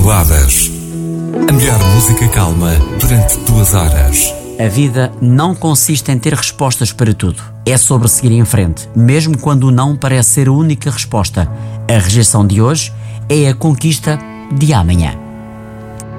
Baladas. A melhor música calma durante 2 horas. A vida não consiste em ter respostas para tudo. É sobre seguir em frente, mesmo quando o não parece ser a única resposta. A rejeição de hoje é a conquista de amanhã.